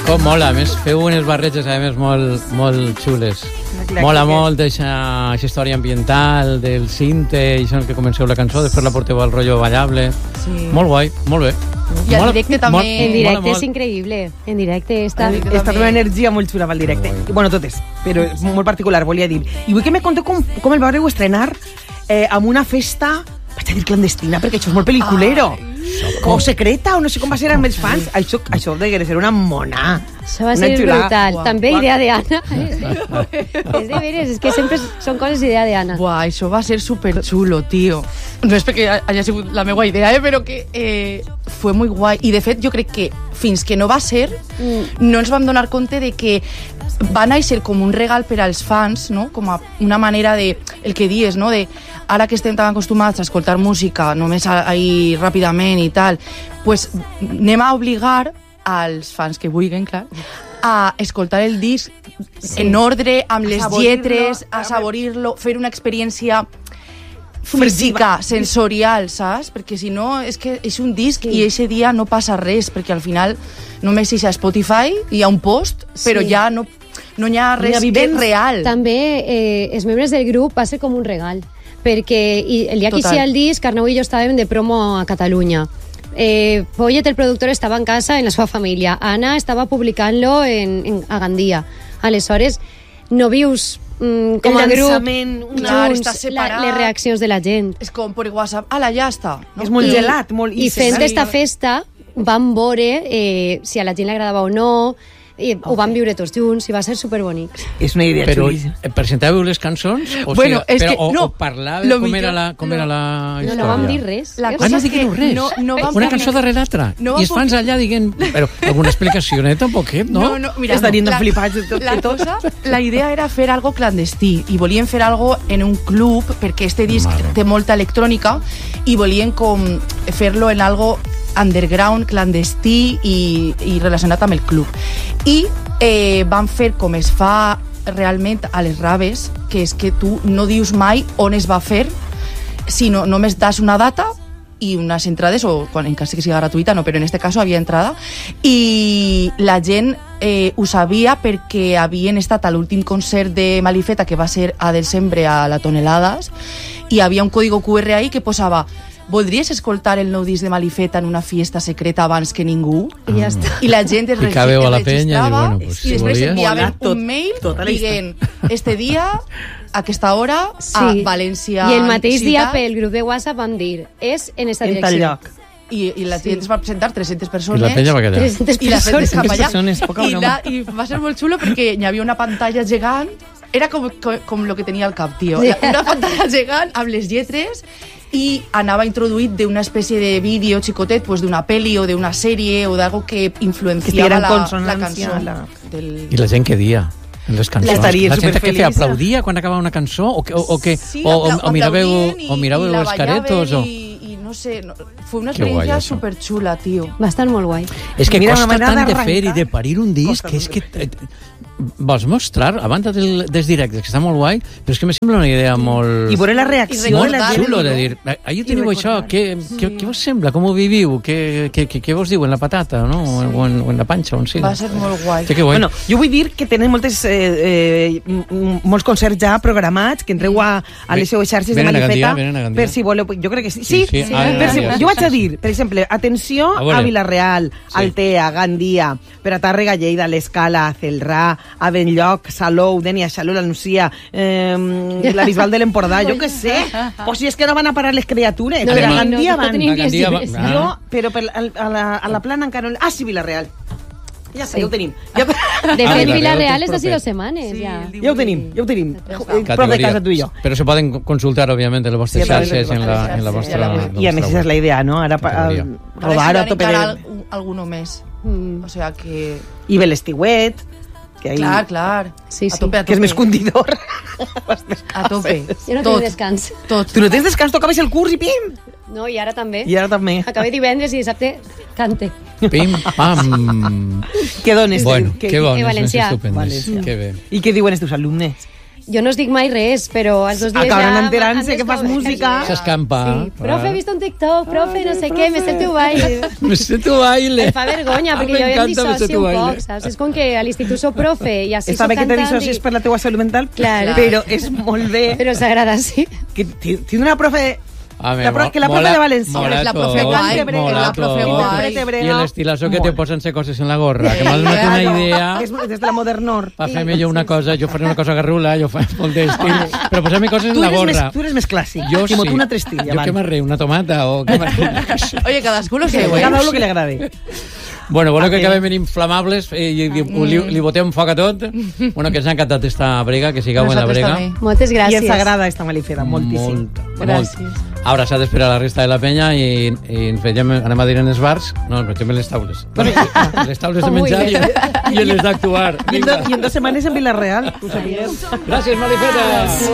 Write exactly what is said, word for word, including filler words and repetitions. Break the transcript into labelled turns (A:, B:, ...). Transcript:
A: Com mola, a més feu unes barreges a més molt, molt xules. Mola molt aquesta història ambiental del cinte i això que comenceu la cançó, després la porteu al rotllo ballable. Sí. Molt guai, molt bé.
B: I en directe també.
C: En directe és increïble. En directe està...
D: Està una energia molt xula pel directe. Bueno, totes, però és molt particular, volia dir. I vull que me conteu com, com el vareu estrenar eh, amb una festa, vaig a dir clandestina, perquè això és molt pel·liculero. Ai. O secreta, o no sé com va ser amb els fans. Això, això degué ser una mona.
C: Això va ser brutal. Uau, també uau. Idea d'Anna. És de veres, és que sempre són coses idea d'Anna.
B: Buah, això va ser superxulo, tio. No és perquè hagi sigut la meva idea, eh, però que eh, fue muy guai. I de fet jo crec que fins que no va ser, mm. no ens vam donar compte de que va néixer com un regal per als fans, no? Com a una manera de, el que dies, no? De ara que estem tan acostumats a escoltar música només ahí ràpidament i tal, pues anem a obligar als fans que vulguin, clar, a escoltar el disc sí. en ordre, amb les lletres, a saborir-lo, fer una experiència física, sensorial, saps? Perquè si no, és que és un disc sí. i eixe dia no passa res, perquè al final només hi ha Spotify, hi ha un post, però sí. ja no, no hi ha res que real.
C: També eh, els membres del grup va ser com un regal, perquè el dia que hicía el disc, Arnau i jo estàvem de promo a Catalunya. Eh, Pollet, el productor, estava en casa en la seva família. Anna estava publicant-lo en, en, a Gandia. Aleshores, no vius mm, com a grup junts la, les reaccions de la gent.
B: És com per WhatsApp. Ala, ja està.
D: No? És molt I, gelat. Molt...
C: I fent esta festa vam veure eh, si a la gent li agradava o no, i ho vam viure tots junts i va ser superbonic.
D: És una idea
A: però
D: xulíssima.
A: Però presentàveu les cançons? O
B: bueno,
A: sigui,
B: és
A: però,
B: que,
A: o,
B: no,
A: o parlàveu com, era la, com no, era la història?
C: No, no vam dir res.
B: La
A: ah, no digueu res?
B: No, no vam
A: una cançó darrere l'altra. No I els fans allà diguen... Però alguna explicació, eh? Tampoc, no?
B: No, no, mira,
D: estarien
B: no,
D: tan flipats de tot.
B: La, cosa, la idea era fer algo clandestí i volien fer algo en un club perquè este disc Mare. té molta electrònica i volien com fer-lo en algo underground, clandestí i, i relacionat amb el club. I eh, van fer com es fa realment a les raves, que és que tu no dius mai on es va fer, sinó només das una data i unes entrades, o quan, en cas que sigui gratuïta, no, però en este cas havia entrada, i la gent eh, ho sabia perquè havien estat a l'últim concert de Malifeta, que va ser a desembre a la Toneladas, i havia un código cu erre ahí que posava voldries escoltar el nou disc de Malifeta en una fiesta secreta abans que ningú?
C: I ja està.
B: I la gent es, regi-
A: es
B: registrava
A: penya, i, bueno, pues,
B: i després
A: si
B: enviaven un mail dient este dia, a aquesta hora, sí. a València
C: i el mateix
B: ciutat,
C: dia pel grup de WhatsApp vam dir és en esta direcció.
B: I, i la gent sí. es va presentar tres-centes persones
A: i la penya va quedar
C: tres-centes
B: i la gent
C: persones,
B: cap allà
D: persones
B: I, la, i va ser molt xulo perquè hi havia una pantalla gegant, era com, com, com lo que tenia al cap, tio, una pantalla gegant amb les lletres i anava introduït d'una espècie de vídeo xicotet, pues d'una pel·li o d'una sèrie o d'algo que influenciava la, la cançó la... Del...
A: I la gent què dia en les cançons? La, la gent que aplaudia quan acabava una cançó o que, o, o que
B: sí,
A: o, o, o miràveu,
B: i,
A: o miràveu els caretos o...
B: i, i no sé, no, fue una experiencia superxula, tio.
C: Va estar molt guai.
A: És que Mira, costa tant de fer i de parir un disc que és que... vols mostrar, a banda del, dels directes, que està molt guai, però és que me sembla una idea molt...
D: I veure la reacció.
A: Molt xulo de dir, ahir teniu això, què, sí. què, què us sembla? Com ho viviu? Què, què, què vos diu en la patata, no? Sí. O, en, o en la panxa, on sigui.
B: Va ser molt guai.
A: Sí, que guai.
D: Bueno, jo vull dir que tenen moltes, eh, eh, molts concerts ja programats, que entreu a, a les seues xarxes de Malifeta, per si voleu... Jo crec que sí. Sí, sí, sí. sí. Ah, per si, jo vaig a dir, per exemple, atenció a, a Vilareal, sí. Altea, Gandia, per a Tàrrega, Lleida, l'Escala, Celrà, a Benlloc, Salou, Dènia, Xaló, la Nucia, eh, la Bisbal de l'Empordà, jo què sé. O si és que no van a parar les criatures.
C: No,
D: però
C: no,
D: a Gandia
C: no,
D: van.
C: No,
A: Gandia va, ah.
D: Jo, però per, a, a, la, a la plana encara no... Ah, sí, Vilareal. Ja sé, sí. ja ho tenim. Ja...
C: De fet, ah, Vilareal és d'ací dos setmanes, sí, ja.
D: Ja ho tenim, ja ho tenim. Prop de casa tu i jo.
A: Però se poden consultar, òbviament, en les vostres sí, xarxes, en la, en la vostra...
D: I a més, esa és la idea, no? Ara, robar a tope de...
B: Alguno més. O sea que...
D: I Belestiuet... Que ahí...
B: Clar, clar.
C: Sí, sí.
D: A tope, a tope. Que és més condidor.
B: A tope.
C: Jo no tinc descans.
B: Tot.
D: Tu no tens descans, tu acabes el curs i pim!
C: No, i ara també.
D: I ara també.
C: Acabé divendres i dissabte cante.
A: Pim, pam.
D: Què dones?
A: Bueno,
D: que,
A: que bones,
C: valencià.
A: estupendes. Que bé.
D: I què diuen els teus alumnes?
C: jo no us dic mai res, però els dos dies
D: acabaran
C: ja...
D: enterant-se que fas música.
A: S'escampa.
C: Sí. Profe, he vist un TikTok, profe, no sé què, me sé tu baile.
A: Me sé tu baile.
C: Em fa vergonya, perquè jo em dissocio un poc, saps? És com que a l'institut soc profe i així
D: soc
C: cantant. Està bé
D: que te dissocies per la teua salut mental, però és molt bé.
C: Però s'agrada, sí.
D: Que tiene una profe...
A: A ver,
D: la pro, que la profe
A: mola,
D: de Valencia
A: mola
B: es la profe guay, la profe guay.
A: Y el estilazo que te posen-se coses en la gorra, que m'ha donat una idea.
D: És des de la Modernor.
A: Per fer-me jo una cosa, jo faré una cosa garrula, jo faig molt d'estil, però posar-me coses en la gorra.
D: Tu eres més clàssic,
A: jo sí.
D: Una tristilla.
A: Jo què m'arreu, una tomata o què m'arreu?
B: Oye, cadascú lo seu, eh?
D: Cada uno que li agradi.
A: Bueno, voleu que acabem en inflamables i li, li botem foc a tot? Bueno, que ens ha encantat esta brega, que sigueu en la brega.
C: Moltes gràcies.
D: I ens agrada esta Malifeda, moltíssim.
A: Molt, gràcies. Abraçades per a la resta de la penya i, i ens veiem, anem a dir en els bars, no, ens veiem en les taules. Les taules de menjar i, i en les d'actuar.
D: I en dos setmanes en Vila-real, ho sabies.
A: Gràcies, Malifeda.